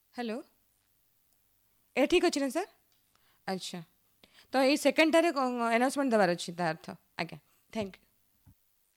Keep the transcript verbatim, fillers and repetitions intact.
hello ए ठीक अच्छे ना सर अच्छा तो ये सेकेंड टारे अनाउंसमेंट देवार अच्छी तार अर्थ आज्ञा थैंक यू